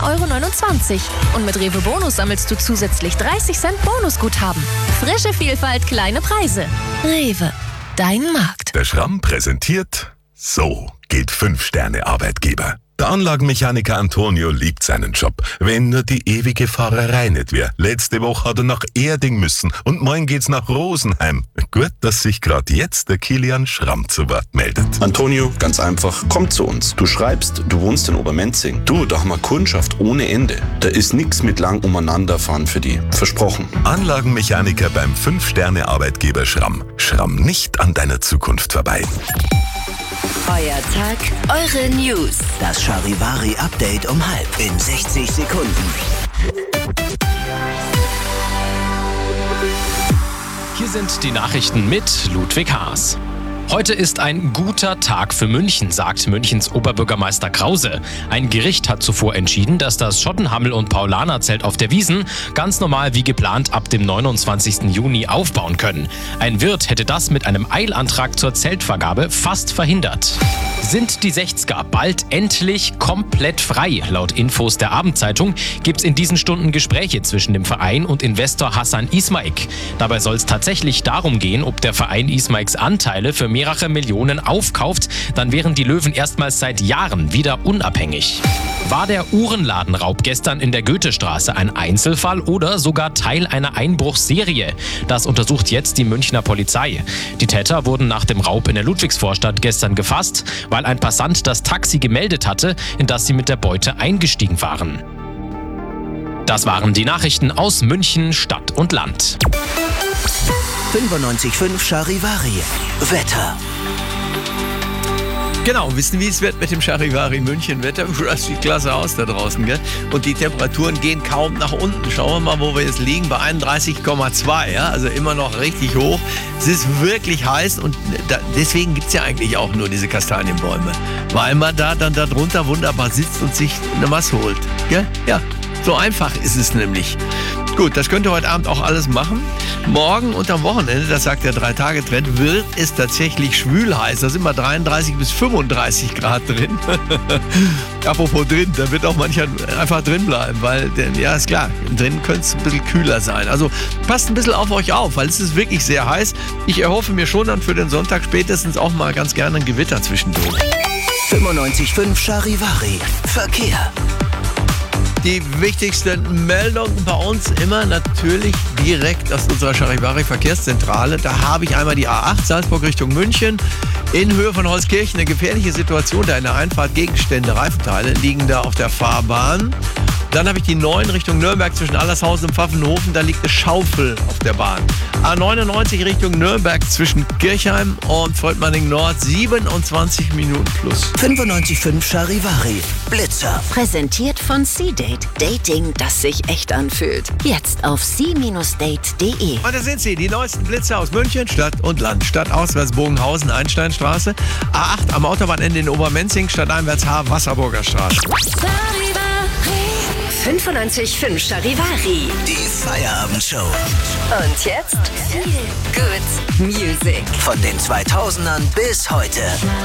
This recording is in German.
9,29 € und mit Rewe Bonus sammelst du zusätzlich 30 Cent Bonusguthaben. Frische Vielfalt, kleine Preise. Rewe, dein Markt. Der Schramm präsentiert: So geht 5-Sterne-Arbeitgeber. Der Anlagenmechaniker Antonio liebt seinen Job, wenn nur die ewige Fahrerei nicht wäre. Letzte Woche hat er nach Erding müssen und morgen geht's nach Rosenheim. Gut, dass sich gerade jetzt der Kilian Schramm zu Wort meldet. Antonio, ganz einfach, komm zu uns. Du schreibst, du wohnst in Obermenzing. Du, da haben wir Kundschaft ohne Ende. Da ist nix mit lang umeinanderfahren für die. Versprochen. Anlagenmechaniker beim 5-Sterne-Arbeitgeber Schramm. Schramm nicht an deiner Zukunft vorbei. Euer Tag, eure News. Das Charivari-Update um 12 in 60 Sekunden. Hier sind die Nachrichten mit Ludwig Haas. Heute ist ein guter Tag für München, sagt Münchens Oberbürgermeister Krause. Ein Gericht hat zuvor entschieden, dass das Schottenhammel- und Paulanerzelt auf der Wiesn ganz normal wie geplant ab dem 29. Juni aufbauen können. Ein Wirt hätte das mit einem Eilantrag zur Zeltvergabe fast verhindert. Sind die 60er bald endlich komplett frei? Laut Infos der Abendzeitung gibt's in diesen Stunden Gespräche zwischen dem Verein und Investor Hassan Ismaik. Dabei soll es tatsächlich darum gehen, ob der Verein Ismaiks Anteile für mehrere Millionen aufkauft. Dann wären die Löwen erstmals seit Jahren wieder unabhängig. War der Uhrenladenraub gestern in der Goethestraße ein Einzelfall oder sogar Teil einer Einbruchsserie? Das untersucht jetzt die Münchner Polizei. Die Täter wurden nach dem Raub in der Ludwigsvorstadt gestern gefasst, weil ein Passant das Taxi gemeldet hatte, in das sie mit der Beute eingestiegen waren. Das waren die Nachrichten aus München, Stadt und Land. 95.5 Charivari. Wetter. Genau, wissen wie es wird mit dem Charivari München Wetter. Das sieht klasse aus da draußen, gell? Und die Temperaturen gehen kaum nach unten. Schauen wir mal, wo wir jetzt liegen, bei 31,2, ja? Also immer noch richtig hoch. Es ist wirklich heiß und deswegen gibt es ja eigentlich auch nur diese Kastanienbäume. Weil man da dann darunter wunderbar sitzt und sich eine Masse holt, gell? Ja, so einfach ist es nämlich. Gut, das könnt ihr heute Abend auch alles machen. Morgen und am Wochenende, das sagt der 3-Tage-Trend, wird es tatsächlich schwül heiß. Da sind wir 33 bis 35 Grad drin. Apropos drin, da wird auch mancher einfach drin bleiben, weil, ja, ist klar, drin könnte es ein bisschen kühler sein. Also passt ein bisschen auf euch auf, weil es ist wirklich sehr heiß. Ich erhoffe mir schon dann für den Sonntag spätestens auch mal ganz gerne ein Gewitter zwischendurch. 95.5 Charivari. Verkehr. Die wichtigsten Meldungen bei uns immer natürlich direkt aus unserer Charivari-Verkehrszentrale. Da habe ich einmal die A8 Salzburg Richtung München. In Höhe von Holzkirchen eine gefährliche Situation. Da in der Einfahrt Gegenstände, Reifenteile liegen da auf der Fahrbahn. Dann habe ich die 9 Richtung Nürnberg zwischen Allershausen und Pfaffenhofen. Da liegt eine Schaufel auf der Bahn. A99 Richtung Nürnberg zwischen Kirchheim und Volkmanning Nord 27 Minuten plus. 95.5 Charivari. Blitzer. Präsentiert von C-Date. Dating, das sich echt anfühlt. Jetzt auf c-date.de. Und da sind sie, die neuesten Blitzer aus München, Stadt und Land. Stadtauswärts Bogenhausen, Einsteinstraße. A8 am Autobahnende in Obermenzing, stadteinwärts Wasserburger Straße. 95.5 Charivari. Die Feierabendshow. Und jetzt Feel Good Music. Von den 2000ern bis heute.